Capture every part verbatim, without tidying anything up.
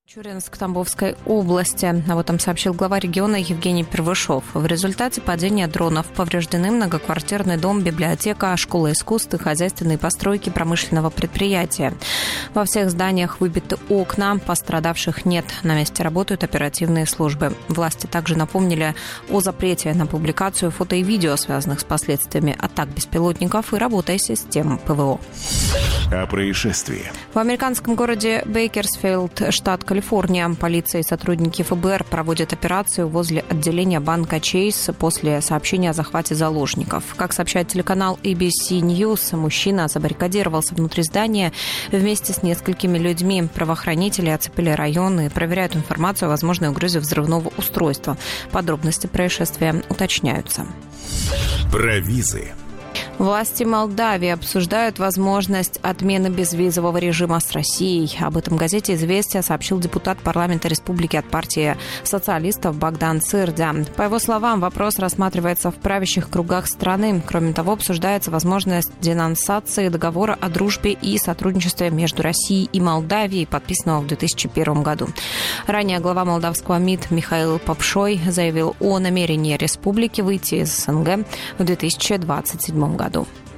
Чуринск Тамбовской области. Об этом сообщил глава региона Евгений Первышов. В результате падения дронов повреждены многоквартирный дом, библиотека, школа искусств и хозяйственные постройки промышленного предприятия. Во всех зданиях выбиты окна, пострадавших нет. На месте работают оперативные службы. Власти также напомнили о запрете на публикацию фото и видео, связанных с последствиями атак беспилотников и работой систем ПВО. О происшествии. В американском городе Бейкерсфилд, штат Калифорния, полиция и сотрудники эф бэ эр проводят операцию возле отделения банка Чейз после сообщения о захвате заложников. Как сообщает телеканал эй би си News, мужчина забаррикадировался внутри здания вместе с несколькими людьми. Правоохранители оцепили район и проверяют информацию о возможной угрозе взрывного устройства. Подробности происшествия уточняются. Про визы. Власти Молдавии обсуждают возможность отмены безвизового режима с Россией. Об этом газете «Известия» сообщил депутат парламента республики от партии социалистов Богдан Цирдя. По его словам, вопрос рассматривается в правящих кругах страны. Кроме того, обсуждается возможность денонсации договора о дружбе и сотрудничестве между Россией и Молдавией, подписанного в две тысячи первом году. Ранее глава молдавского МИД Михаил Попшой заявил о намерении республики выйти из эс эн гэ в две тысячи двадцать седьмом году.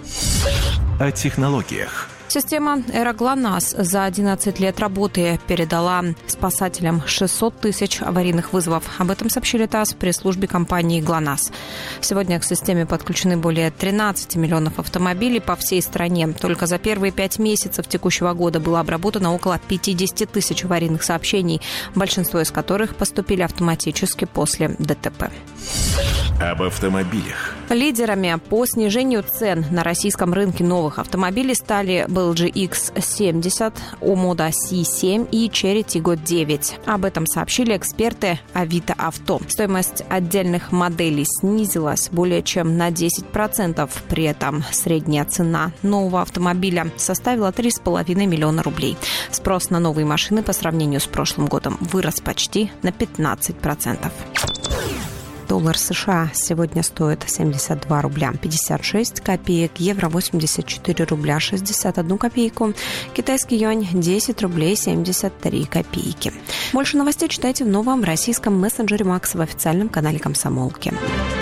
О технологиях. Система «Эроглонасс» за одиннадцать лет работы передала спасателям шестьсот тысяч аварийных вызовов. Об этом сообщили ТАСС в пресс-службе компании «ГЛОНАСС». Сегодня к системе подключены более тринадцать миллионов автомобилей по всей стране. Только за первые пять месяцев текущего года было обработано около пятьдесят тысяч аварийных сообщений, большинство из которых поступили автоматически после дэ тэ пэ. Об автомобилях. Лидерами по снижению цен на российском рынке новых автомобилей стали бэ эл джи икс семьдесят, Omoda си семь и Chery Tiggo девять. Об этом сообщили эксперты Авито Авто. Стоимость отдельных моделей снизилась более чем на десять процентов. При этом средняя цена нового автомобиля составила три с половиной миллиона рублей. Спрос на новые машины по сравнению с прошлым годом вырос почти на пятнадцать процентов. Доллар США сегодня стоит семьдесят два рубля пятьдесят шесть копеек, евро восемьдесят четыре рубля шестьдесят одну копейку, китайский юань десять рублей семьдесят три копейки. Больше новостей читайте в новом российском мессенджере Макс в официальном канале Комсомолки.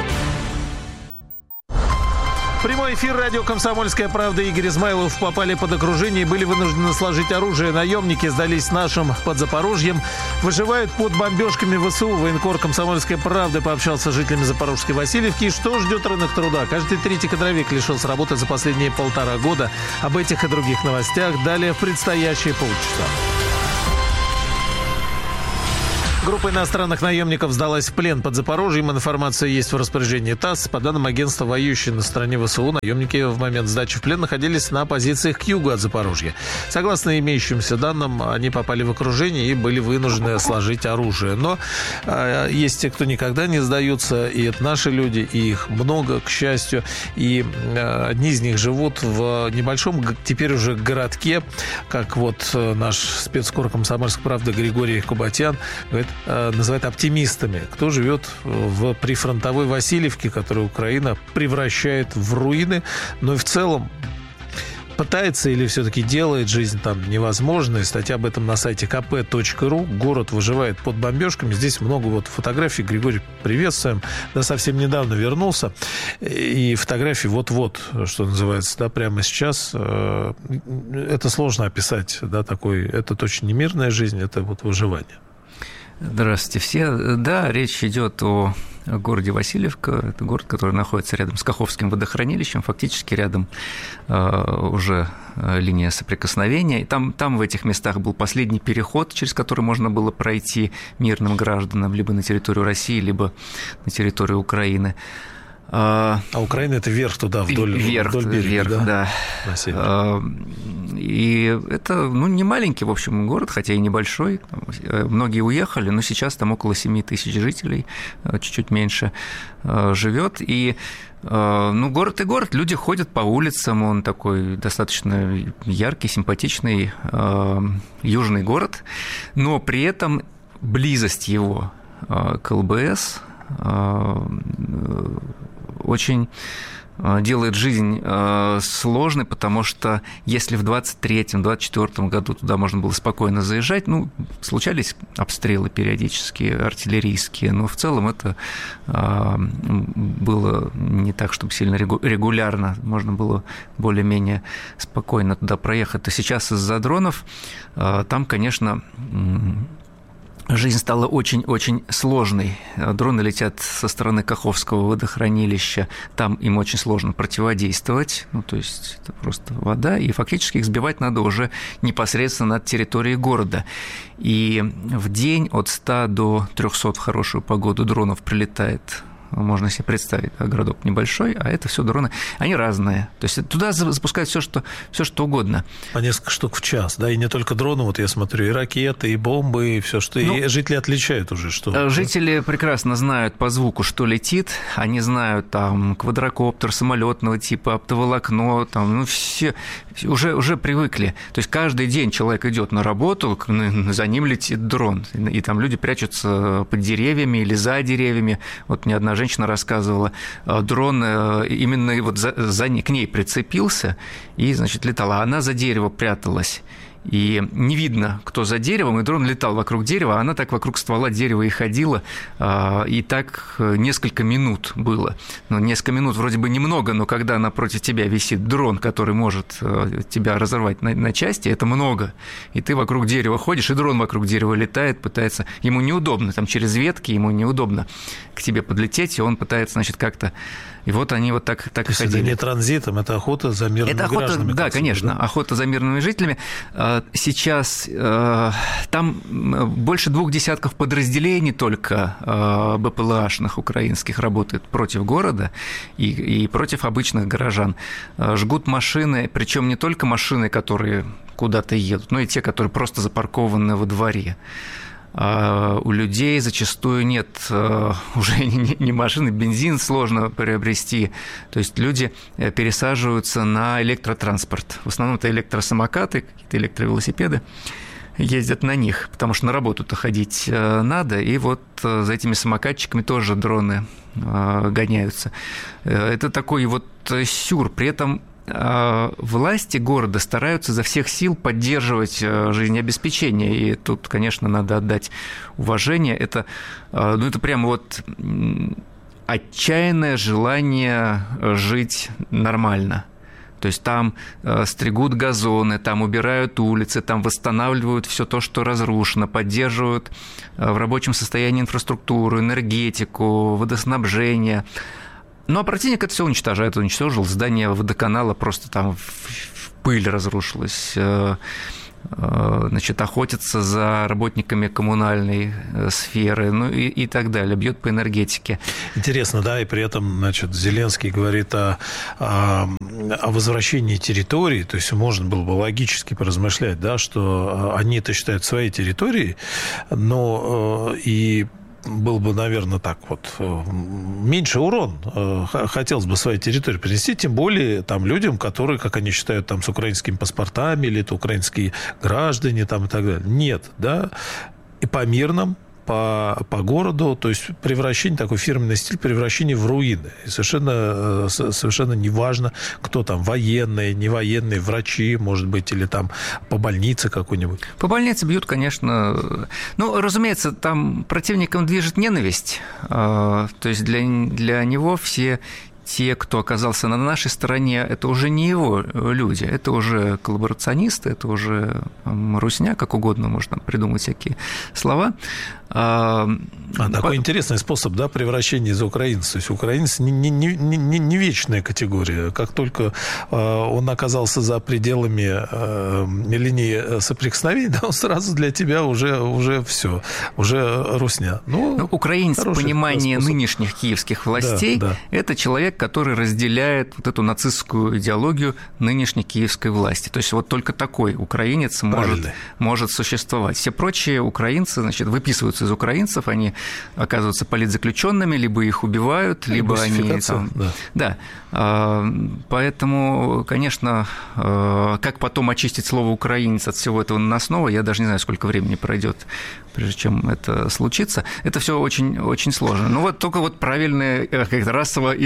Прямой эфир радио «Комсомольская правда». Игорь Измайлов попали под окружение и были вынуждены сложить оружие. Наемники сдались нашим под Запорожьем. Выживают под бомбежками вэ эс у. Военкор «Комсомольской правды» пообщался с жителями Запорожской Васильевки. И что ждет рынок труда? Каждый третий кадровик лишился работы за последние полтора года. Об этих и других новостях далее в предстоящие полчаса. Группа иностранных наемников сдалась в плен под Запорожьем. Информация есть в распоряжении ТАСС. По данным агентства, воюющие на стороне вэ эс у, наемники в момент сдачи в плен находились на позициях к югу от Запорожья. Согласно имеющимся данным, они попали в окружение и были вынуждены сложить оружие. Но э, есть те, кто никогда не сдаются, и это наши люди, и их много, к счастью. И э, одни из них живут в небольшом, теперь уже городке, как вот наш спецкор «Комсомольской правды» Григорий Кубатян говорит, называют оптимистами, кто живет в прифронтовой Васильевке, которую Украина превращает в руины, но и в целом пытается или все-таки делает жизнь там невозможной. Статья об этом на сайте ка пэ точка ру. Город выживает под бомбежками. Здесь много вот фотографий. Григорий, приветствуем. Да, совсем недавно вернулся. И фотографии вот-вот, что называется, да, прямо сейчас. Это сложно описать, да, такой. Это точно не мирная жизнь, это вот выживание. Здравствуйте все. Да, речь идет о городе Васильевка. Это город, который находится рядом с Каховским водохранилищем, фактически рядом э, уже линия соприкосновения. И там, там в этих местах был последний переход, через который можно было пройти мирным гражданам либо на территорию России, либо на территорию Украины. А Украина – это вверх туда, вдоль, вверх, вдоль берега, вверх, да? да. И это, ну, не маленький, в общем, город, хотя и небольшой. Многие уехали, но сейчас там около семь тысяч жителей, чуть-чуть меньше, живет. И, ну, город и город, люди ходят по улицам, он такой достаточно яркий, симпатичный южный город, но при этом близость его к эл бэ эс очень делает жизнь сложной, потому что если в двадцать третьем — двадцать четвёртом году туда можно было спокойно заезжать, ну, случались обстрелы периодические, артиллерийские, но в целом это было не так, чтобы сильно регулярно, можно было более-менее спокойно туда проехать. А сейчас из-за дронов там, конечно, жизнь стала очень-очень сложной. Дроны летят со стороны Каховского водохранилища, там им очень сложно противодействовать, ну, то есть это просто вода, и фактически их сбивать надо уже непосредственно над территорией города. И в день от ста до трёхсот в хорошую погоду дронов прилетает. Можно себе представить, да, городок небольшой, а это все дроны, они разные. То есть туда запускают все, что, все, что угодно. По несколько штук в час, да, и не только дроны, вот я смотрю, и ракеты, и бомбы, и все, что... Ну, и жители отличают уже, что... Жители прекрасно знают по звуку, что летит, они знают там квадрокоптер, самолетного типа, оптоволокно, там, ну, все уже, уже привыкли. То есть каждый день человек идет на работу, за ним летит дрон, и там люди прячутся под деревьями или за деревьями. Вот мне одна женщина рассказывала, дрон именно вот за, за, к ней прицепился и, значит, летал, а она за дерево пряталась. И не видно, кто за деревом, и дрон летал вокруг дерева, а она так вокруг ствола дерева и ходила, и так несколько минут было. Ну, несколько минут вроде бы немного, но когда напротив тебя висит дрон, который может тебя разорвать на, на части, это много. И ты вокруг дерева ходишь, и дрон вокруг дерева летает, пытается... Ему неудобно, там через ветки ему неудобно к тебе подлететь, и он пытается, значит, как-то... И вот они вот так, так То и ходили. Это не транзитом, это охота за мирными это охота, гражданами. Да, конечно, да? Охота за мирными жителями. Сейчас там больше двух десятков подразделений только БПЛАшных украинских работает против города и, и против обычных горожан. Жгут машины, причем не только машины, которые куда-то едут, но и те, которые просто запаркованы во дворе. У людей зачастую нет уже ни машины, бензин сложно приобрести. То есть люди пересаживаются на электротранспорт. В основном это электросамокаты, какие-то электровелосипеды. Ездят на них, потому что на работу-то ходить надо. И вот за этими самокатчиками тоже дроны гоняются. Это такой вот сюр. При этом власти города стараются изо всех сил поддерживать жизнеобеспечение, и тут, конечно, надо отдать уважение. Это, ну, это прямо вот отчаянное желание жить нормально. То есть там стригут газоны, там убирают улицы, там восстанавливают все то, что разрушено, поддерживают в рабочем состоянии инфраструктуру, энергетику, водоснабжение. Ну, а противник это все уничтожает, уничтожил здание водоканала, просто там в пыль разрушилось. Значит, охотится за работниками коммунальной сферы, ну и, и так далее, бьет по энергетике. Интересно, да, и при этом, значит, Зеленский говорит о, о, о возвращении территории, то есть можно было бы логически поразмышлять, да, что они это считают своей территорией, но и был бы, наверное, так вот, меньше урон хотелось бы своей территории принести, тем более там людям, которые, как они считают, там с украинскими паспортами, или это украинские граждане, там и так далее. Нет, да, и по мирным, по, по городу, то есть превращение, такой фирменный стиль превращения в руины. И совершенно, совершенно неважно, кто там, военные, не военные, врачи, может быть, или там по больнице какой-нибудь. По больнице бьют, конечно. Ну, разумеется, там противникам движет ненависть. То есть для, для него все... Те, кто оказался на нашей стороне, это уже не его люди, это уже коллаборационисты, это уже русня, как угодно можно придумать всякие слова. А, такой По... интересный способ, да, превращения из украинца. То есть украинец не, не, не, не, не вечная категория. Как только он оказался за пределами линии соприкосновения, да, он сразу для тебя уже, уже все, уже русня. Ну, ну, украинец в понимании способ. Нынешних киевских властей, да, да. Это человек, который разделяет вот эту нацистскую идеологию нынешней киевской власти. То есть вот только такой украинец может, может существовать. Все прочие украинцы, значит, выписываются из украинцев, они оказываются политзаключенными, либо их убивают, либо они там... Да. да. Поэтому, конечно, как потом очистить слово «украинец» от всего этого наносного, я даже не знаю, сколько времени пройдет, прежде чем это случится. Это все очень, очень сложно. Ну вот только вот правильная расово-идеологическая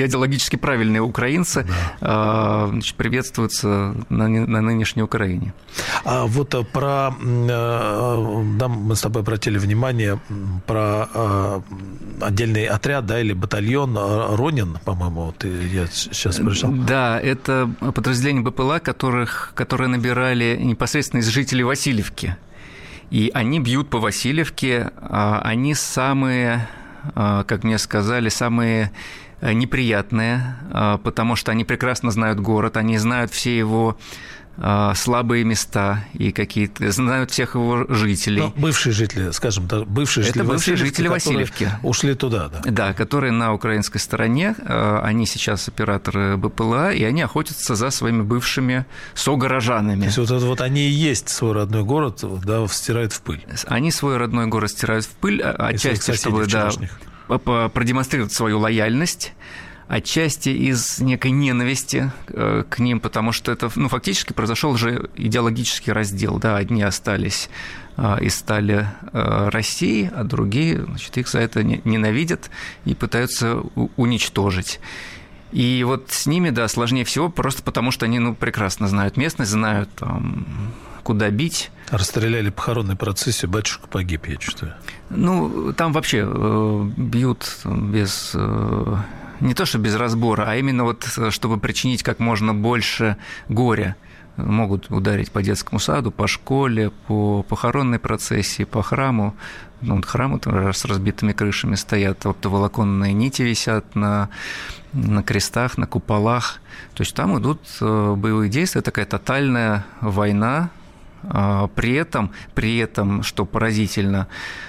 политически правильные украинцы да. значит, приветствуются на, на нынешней Украине. А вот про... Да, мы с тобой обратили внимание про отдельный отряд, да, или батальон Ронин, по-моему, вот я сейчас пришел. Да, это подразделение БПЛА, которых, которые набирали непосредственно из жителей Васильевки. И они бьют по Васильевке, они самые, как мне сказали, самые неприятные, потому что они прекрасно знают город, они знают все его слабые места и какие-то, знают всех его жителей. Ну, бывшие жители, скажем так, бывшие жители Это бывшие Васильевки, жители Васильевки. Ушли туда, да? Да, которые на украинской стороне, они сейчас операторы БПЛА, и они охотятся за своими бывшими согорожанами. То есть вот, вот они и есть свой родной город, да, стирают в пыль. Они свой родной город стирают в пыль, отчасти, чтобы да, продемонстрировать свою лояльность, отчасти из некой ненависти к ним, потому что это, ну, фактически произошел уже идеологический раздел. Да, одни остались и стали Россией, а другие, значит, их за это ненавидят и пытаются уничтожить. И вот с ними, да, сложнее всего, просто потому что они, ну, прекрасно знают местность, знают, там, куда бить. Расстреляли похоронную процессию, батюшка погиб, я чувствую. Ну, там вообще бьют без... Не то, что без разбора, а именно вот, чтобы причинить как можно больше горя. Могут ударить по детскому саду, по школе, по похоронной процессии, по храму. Ну, храмы с разбитыми крышами стоят, оптоволоконные нити висят на, на крестах, на куполах. То есть там идут боевые действия, такая тотальная война. При этом, при этом, что поразительно,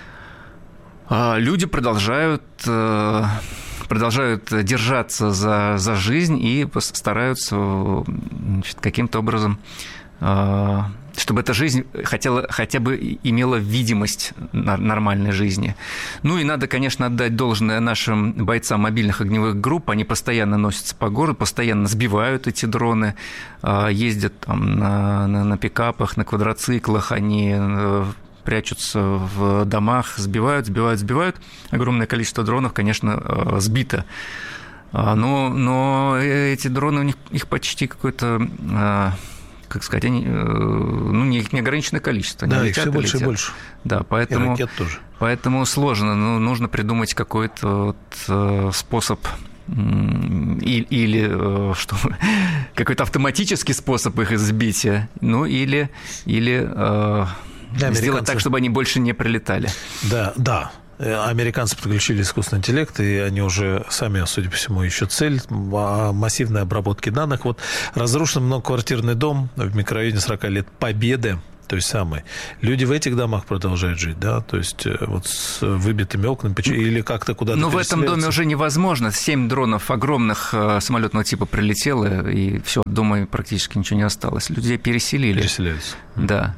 люди продолжают... продолжают держаться за, за жизнь и стараются, значит, каким-то образом, чтобы эта жизнь хотела, хотя бы имела видимость нормальной жизни. Ну и надо, конечно, отдать должное нашим бойцам мобильных огневых групп. Они постоянно носятся по городу, постоянно сбивают эти дроны, ездят там на, на, на пикапах, на квадроциклах, они... прячутся в домах, сбивают, сбивают, сбивают. Огромное количество дронов, конечно, сбито. Но, но эти дроны, у них их почти какое-то, как сказать, они, ну, не неограниченное количество. Да, они их все больше и больше. Да, поэтому, и ракет тоже. Поэтому сложно. Ну, нужно придумать какой-то вот способ... Или, или что, какой-то автоматический способ их сбития, ну, или... или Да, сделать так, чтобы они больше не прилетали. Да, да. Американцы подключили искусственный интеллект, и они уже сами, судя по всему, ищут цель массивной обработки данных. Вот разрушен многоквартирный дом в микрорайоне сорок лет Победы, то есть самый. Люди в этих домах продолжают жить, да, то есть вот с выбитыми окнами или как-то куда-то. Ну, в этом доме уже невозможно. Семь дронов огромных самолетного типа прилетело, и все, дома практически ничего не осталось. Людей переселили. Переселяются. Да.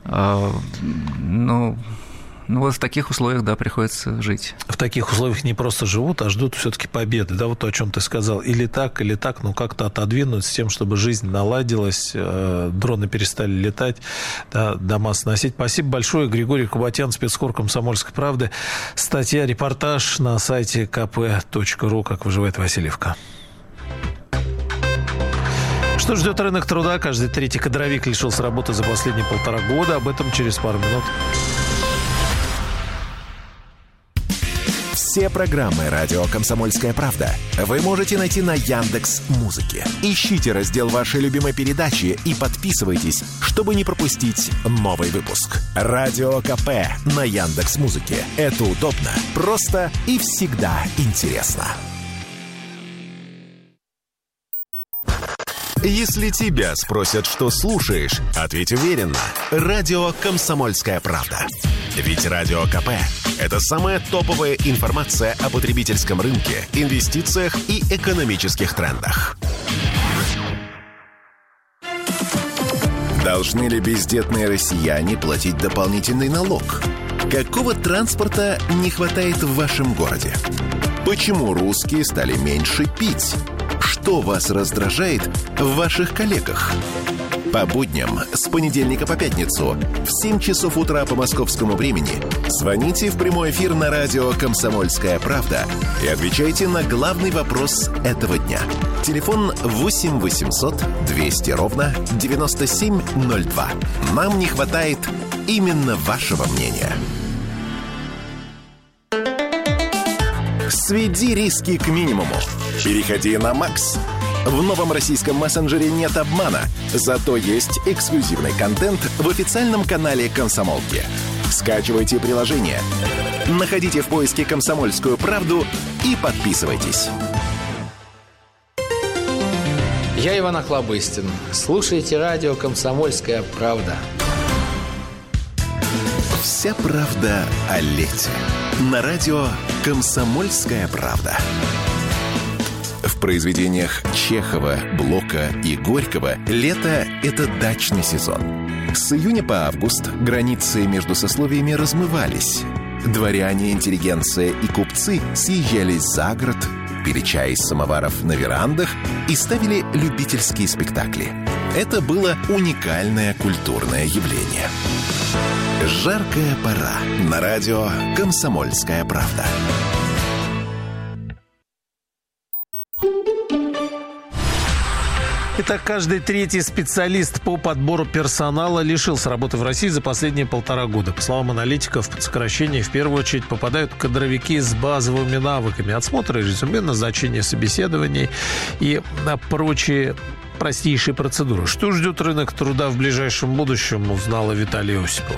Ну, ну, вот в таких условиях, да, приходится жить. В таких условиях не просто живут, а ждут все-таки победы. Да, вот то, о чем ты сказал. Или так, или так, но как-то отодвинуть с тем, чтобы жизнь наладилась, дроны перестали летать, да, дома сносить. Спасибо большое. Григорий Кубатян, спецкор «Комсомольской правды». Статья, репортаж на сайте ка пэ точка ру «Как выживает Васильевка». Что ждет рынок труда? Каждый третий кадровик лишился работы за последние полтора года. Об этом через пару минут. Все программы «Радио Комсомольская правда» вы можете найти на Яндекс.Музыке. Ищите раздел вашей любимой передачи и подписывайтесь, чтобы не пропустить новый выпуск. Радио КП на Яндекс.Музыке. Это удобно, просто и всегда интересно. Если тебя спросят, что слушаешь, ответь уверенно. Радио «Комсомольская правда». Ведь Радио КП – это самая топовая информация о потребительском рынке, инвестициях и экономических трендах. Должны ли бездетные россияне платить дополнительный налог? Какого транспорта не хватает в вашем городе? Почему русские стали меньше пить? Что вас раздражает в ваших коллегах? По будням с понедельника по пятницу в семь часов утра по московскому времени звоните в прямой эфир на радио «Комсомольская правда» и отвечайте на главный вопрос этого дня. Телефон восемь восемьсот двести ровно девяносто семь ноль два. Нам не хватает именно вашего мнения. Сведи риски к минимуму. Переходи на Макс. В новом российском мессенджере нет обмана, зато есть эксклюзивный контент в официальном канале «Комсомолки». Скачивайте приложение, находите в поиске «Комсомольскую правду» и подписывайтесь. Я Иван Охлобыстин. Слушайте радио «Комсомольская правда». Вся правда о лете. На радио «Комсомольская правда». В произведениях Чехова, Блока и Горького лето – это дачный сезон. С июня по август границы между сословиями размывались. Дворяне, интеллигенция и купцы съезжались за город, пили чай из самоваров на верандах и ставили любительские спектакли. Это было уникальное культурное явление. Жаркая пора. На радио «Комсомольская правда». Итак, каждый третий специалист по подбору персонала лишился работы в России за последние полтора года. По словам аналитиков, под сокращение в первую очередь попадают кадровики с базовыми навыками отсмотра резюме, назначения собеседований и прочие простейшие процедуры. Что ждет рынок труда в ближайшем будущем, узнала Виталия Осипова.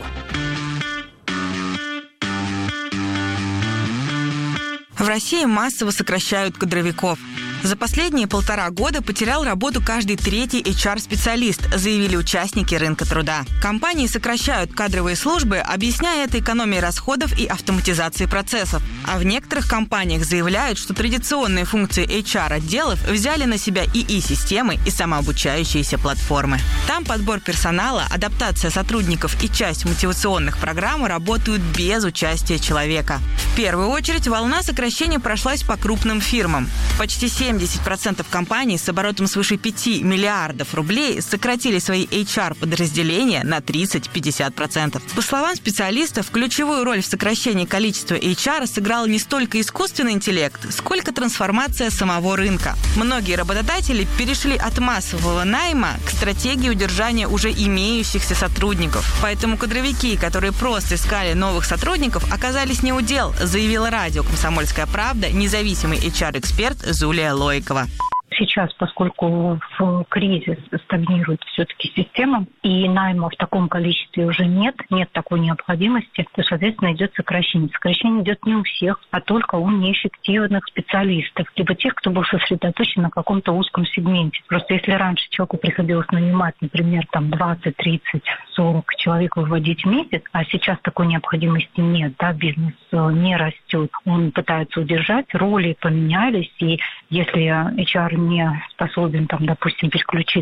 В России массово сокращают кадровиков. За последние полтора года потерял работу каждый третий эйч ар-специалист, заявили участники рынка труда. Компании сокращают кадровые службы, объясняя это экономией расходов и автоматизацией процессов. А в некоторых компаниях заявляют, что традиционные функции эйч ар-отделов взяли на себя и и-системы и самообучающиеся платформы. Там подбор персонала, адаптация сотрудников и часть мотивационных программ работают без участия человека. В первую очередь волна сокращений прошлась по крупным фирмам. Почти семьдесят процентов компаний с оборотом свыше пяти миллиардов рублей сократили свои эйч ар-подразделения на тридцать-пятьдесят процентов. По словам специалистов, ключевую роль в сокращении количества эйч ар сыграл не столько искусственный интеллект, сколько трансформация самого рынка. Многие работодатели перешли от массового найма к стратегии удержания уже имеющихся сотрудников. Поэтому кадровики, которые просто искали новых сотрудников, оказались не у дел, заявила радио «Комсомольская правда» независимый эйч ар-эксперт Зулия Лойкова. Сейчас, поскольку в кризис стагнирует все-таки система, и найма в таком количестве уже нет, нет такой необходимости, то, соответственно, идет сокращение. Сокращение идет не у всех, а только у неэффективных специалистов, либо тех, кто был сосредоточен на каком-то узком сегменте. Просто если раньше человеку приходилось нанимать, например, там двадцать, тридцать, сорок человек выводить в месяц, а сейчас такой необходимости нет, да, бизнес не растет, он пытается удержать, роли поменялись, и если эйч ар не способен, там, допустим, переключить